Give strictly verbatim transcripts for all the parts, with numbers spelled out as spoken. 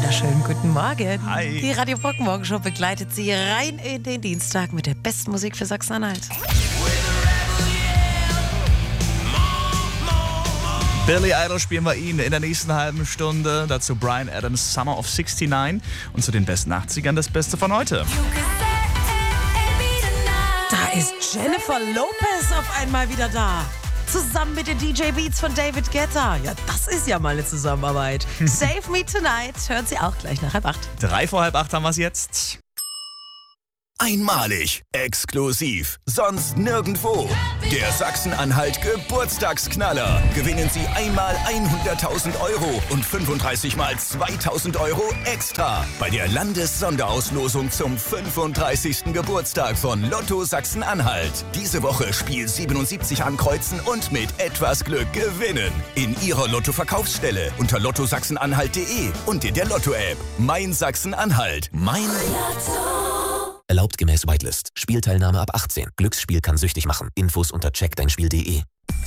wunderschönen guten Morgen. Hi. Die Radio Brocken Morgenshow begleitet Sie rein in den Dienstag mit der besten Musik für Sachsen-Anhalt. Billy Idol spielen wir Ihnen in der nächsten halben Stunde. Dazu Bryan Adams Summer of sixty-nine und zu den besten achtzigern das Beste von heute. Da ist Jennifer Lopez auf einmal wieder da. Zusammen mit den D J Beats von David Guetta. Ja, das ist ja mal eine Zusammenarbeit. Save Me Tonight hören Sie auch gleich nach halb acht. Drei vor halb acht haben wir es jetzt. Einmalig, exklusiv, sonst nirgendwo. Der Sachsen-Anhalt Geburtstagsknaller. Gewinnen Sie einmal hunderttausend Euro und fünfunddreißig mal zweitausend Euro extra bei der Landessonderauslosung zum fünfunddreißigsten Geburtstag von Lotto Sachsen-Anhalt. Diese Woche Spiel siebenundsiebzig ankreuzen und mit etwas Glück gewinnen. In Ihrer Lotto-Verkaufsstelle unter lotto sachsen-anhalt punkt de und in der Lotto-App. Mein Sachsen-Anhalt. Mein Lotto. Erlaubt gemäß Whitelist. Spielteilnahme ab achtzehn. Glücksspiel kann süchtig machen. Infos unter check dein spiel punkt de.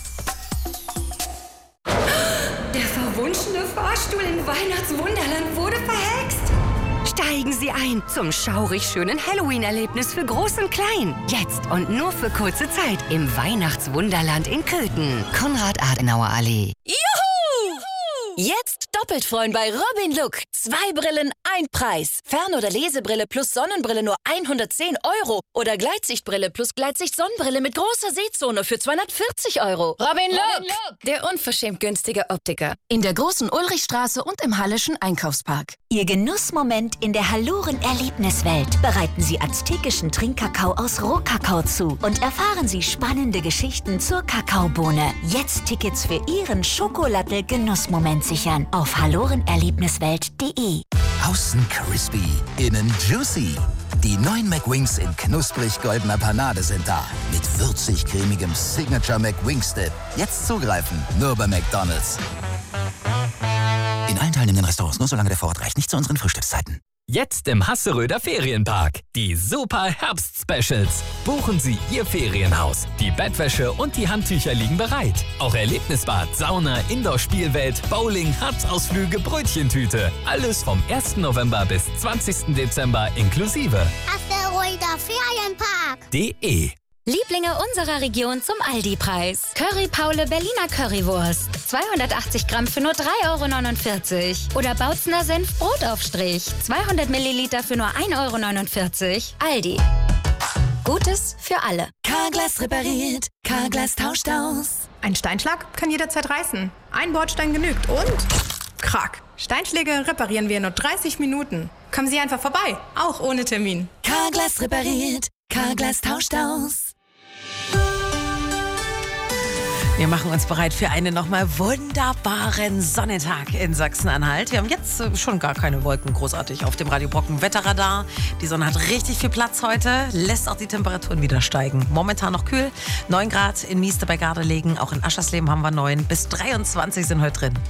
Der verwunschene Fahrstuhl in Weihnachtswunderland wurde verhext. Steigen Sie ein zum schaurig schönen Halloween-Erlebnis für Groß und Klein. Jetzt und nur für kurze Zeit im Weihnachtswunderland in Köthen. Konrad-Adenauer-Allee. Juhu! Jetzt doppelt freuen bei Robin Look. Zwei Brillen, ein Preis. Fern- oder Lesebrille plus Sonnenbrille nur hundertzehn Euro. Oder Gleitsichtbrille plus Gleitsicht-Sonnenbrille mit großer Sehzone für zweihundertvierzig Euro. Robin Look, Robin Look, der unverschämt günstige Optiker. In der großen Ulrichstraße und im Hallischen Einkaufspark. Ihr Genussmoment in der Halloren-Erlebniswelt. Bereiten Sie aztekischen Trinkkakao aus Rohkakao zu und erfahren Sie spannende Geschichten zur Kakaobohne. Jetzt Tickets für Ihren Schokolatte-Genussmoment sichern auf hallorenerlebniswelt punkt de. Außen crispy, innen juicy. Die neuen McWings in knusprig-goldener Panade sind da. Mit würzig-cremigem Signature McWings-Dip. Jetzt zugreifen, nur bei McDonald's. In allen teilnehmenden Restaurants, nur solange der Vorrat reicht. Nicht zu unseren Frühstückszeiten. Jetzt im Hasseröder Ferienpark. Die super Herbst-Specials. Buchen Sie Ihr Ferienhaus. Die Bettwäsche und die Handtücher liegen bereit. Auch Erlebnisbad, Sauna, Indoor-Spielwelt, Bowling, Harzausflüge, Brötchentüte. Alles vom ersten November bis zwanzigsten Dezember inklusive. Hasseröder Ferienpark. De. Lieblinge unserer Region zum Aldi-Preis. Curry Paule Berliner Currywurst. zweihundertachtzig Gramm für nur drei Euro neunundvierzig. Oder Bautzener Senf Brotaufstrich. zweihundert Milliliter für nur ein Euro neunundvierzig. Aldi. Gutes für alle. Carglass repariert. Carglass tauscht aus. Ein Steinschlag kann jederzeit reißen. Ein Bordstein genügt und... Krack. Steinschläge reparieren wir in nur dreißig Minuten. Kommen Sie einfach vorbei. Auch ohne Termin. Carglass repariert. Carglass tauscht aus. Wir machen uns bereit für einen nochmal wunderbaren Sonnentag in Sachsen-Anhalt. Wir haben jetzt schon gar keine Wolken großartig auf dem Radio Brocken Wetterradar. Die Sonne hat richtig viel Platz heute, lässt auch die Temperaturen wieder steigen. Momentan noch kühl, neun Grad in Mieste bei Gardelegen, auch in Aschersleben haben wir neun, bis dreiundzwanzig sind heute drin.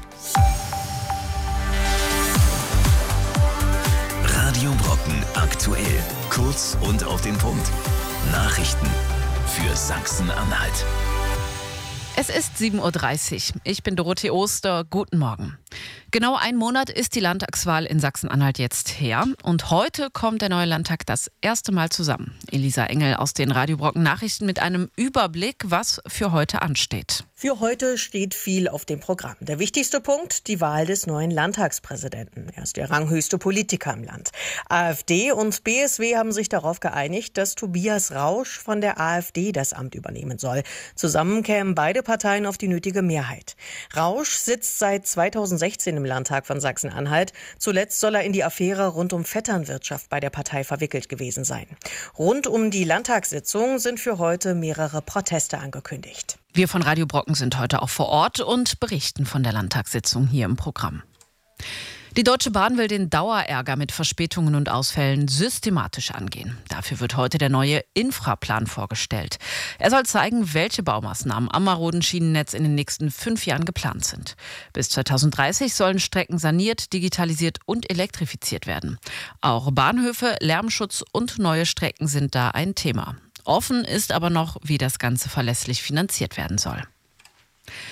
Radio Brocken aktuell. Kurz und auf den Punkt. Nachrichten für Sachsen-Anhalt. Es ist sieben Uhr dreißig. Ich bin Dorothee Oster. Guten Morgen. Genau ein Monat ist die Landtagswahl in Sachsen-Anhalt jetzt her. Und heute kommt der neue Landtag das erste Mal zusammen. Elisa Engel aus den Radio Brocken Nachrichten mit einem Überblick, was für heute ansteht. Für heute steht viel auf dem Programm. Der wichtigste Punkt, die Wahl des neuen Landtagspräsidenten. Er ist der ranghöchste Politiker im Land. AfD und B S W haben sich darauf geeinigt, dass Tobias Rausch von der AfD das Amt übernehmen soll. Zusammen kämen beide Parteien auf die nötige Mehrheit. Rausch sitzt seit zweitausendsechzehn im Landtag von Sachsen-Anhalt. Zuletzt soll er in die Affäre rund um Vetternwirtschaft bei der Partei verwickelt gewesen sein. Rund um die Landtagssitzung sind für heute mehrere Proteste angekündigt. Wir von Radio Brocken sind heute auch vor Ort und berichten von der Landtagssitzung hier im Programm. Die Deutsche Bahn will den Dauerärger mit Verspätungen und Ausfällen systematisch angehen. Dafür wird heute der neue Infraplan vorgestellt. Er soll zeigen, welche Baumaßnahmen am maroden Schienennetz in den nächsten fünf Jahren geplant sind. Bis zweitausenddreißig sollen Strecken saniert, digitalisiert und elektrifiziert werden. Auch Bahnhöfe, Lärmschutz und neue Strecken sind da ein Thema. Offen ist aber noch, wie das Ganze verlässlich finanziert werden soll.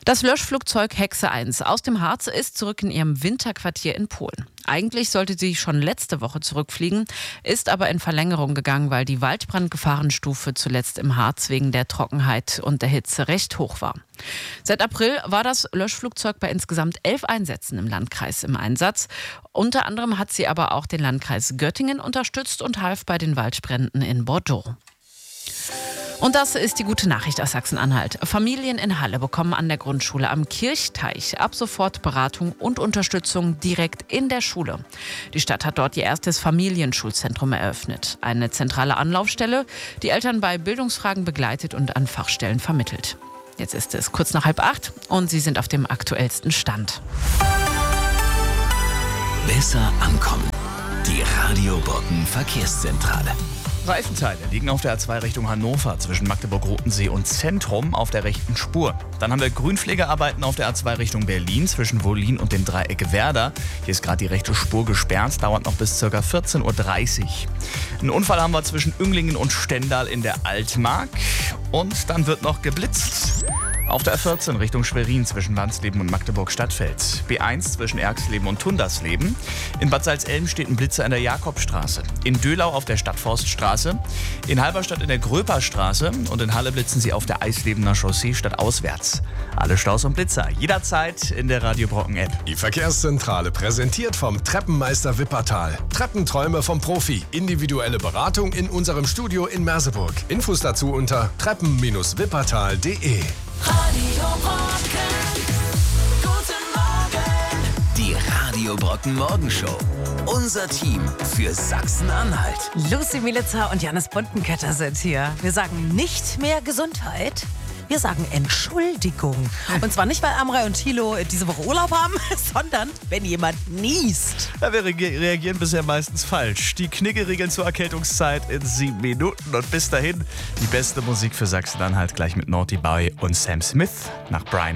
Das Löschflugzeug Hexe eins aus dem Harz ist zurück in ihrem Winterquartier in Polen. Eigentlich sollte sie schon letzte Woche zurückfliegen, ist aber in Verlängerung gegangen, weil die Waldbrandgefahrenstufe zuletzt im Harz wegen der Trockenheit und der Hitze recht hoch war. Seit April war das Löschflugzeug bei insgesamt elf Einsätzen im Landkreis im Einsatz. Unter anderem hat sie aber auch den Landkreis Göttingen unterstützt und half bei den Waldbränden in Bordeaux. Und das ist die gute Nachricht aus Sachsen-Anhalt. Familien in Halle bekommen an der Grundschule am Kirchteich ab sofort Beratung und Unterstützung direkt in der Schule. Die Stadt hat dort ihr erstes Familienschulzentrum eröffnet. Eine zentrale Anlaufstelle, die Eltern bei Bildungsfragen begleitet und an Fachstellen vermittelt. Jetzt ist es kurz nach halb acht und Sie sind auf dem aktuellsten Stand. Besser ankommen. Die Radio Brocken Verkehrszentrale. Reifenteile liegen auf der A zwei Richtung Hannover zwischen Magdeburg-Rotensee und Zentrum auf der rechten Spur. Dann haben wir Grünpflegearbeiten auf der A zwei Richtung Berlin zwischen Wollin und dem Dreieck Werder. Hier ist gerade die rechte Spur gesperrt, dauert noch bis ca. vierzehn Uhr dreißig. Einen Unfall haben wir zwischen Ünglingen und Stendal in der Altmark. Und dann wird noch geblitzt. Auf der A vierzehn Richtung Schwerin zwischen Landsleben und Magdeburg-Stadtfeld. B eins zwischen Erxleben und Tundersleben. In Bad Salzelm steht ein Blitzer in der Jakobstraße. In Dölau auf der Stadtforststraße. In Halberstadt in der Gröperstraße. Und in Halle blitzen sie auf der Eislebener Chaussee stadtauswärts. Alle Staus und Blitzer jederzeit in der Radio Brocken App. Die Verkehrszentrale präsentiert vom Treppenmeister Wippertal. Treppenträume vom Profi. Individuelle Beratung in unserem Studio in Merseburg. Infos dazu unter treppen Bindestrich wippertal punkt de. Radio Brocken, guten Morgen. Die Radio Brocken Morgenshow. Unser Team für Sachsen-Anhalt. Lucy Mielitzer und Janis Buntenkötter sind hier. Wir sagen nicht mehr Gesundheit. Wir sagen Entschuldigung. Und zwar nicht, weil Amrei und Thilo diese Woche Urlaub haben, sondern wenn jemand niest. Ja, wir reagieren bisher meistens falsch. Die Knigge-Regeln zur Erkältungszeit in sieben Minuten. Und bis dahin die beste Musik für Sachsen-Anhalt gleich mit Naughty Boy und Sam Smith nach Brian